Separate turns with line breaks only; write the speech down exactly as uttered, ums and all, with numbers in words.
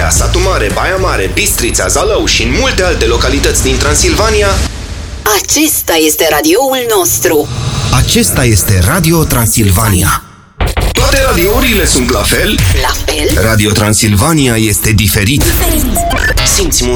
Vâlcea, Satu Mare, Baia Mare, Bistrița, Zalău și în multe alte localități din Transilvania.
Acesta este radioul nostru.
Acesta este Radio Transilvania. Toate radiourile sunt la fel.
La fel?
Radio Transilvania este diferit.
Diferit.
Simți muzica.